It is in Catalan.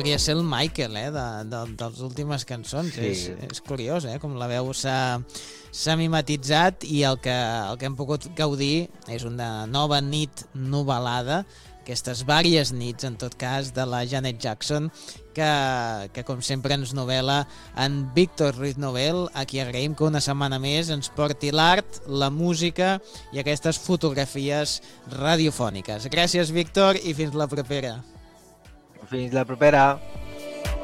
podria ser el Michael, de les últimes cançons. Sí. És curiós, com la veu s'ha mimetitzat, i el que hem pogut gaudir és una nova nit nuvolada, aquestes vàries nits, en tot cas, de la Janet Jackson, que com sempre ens novela en Víctor Ruiz Novel, a qui agraïm que una setmana més ens porti l'art, la música i aquestes fotografies radiofòniques. Gràcies, Víctor, i fins la propera. Fins la propera.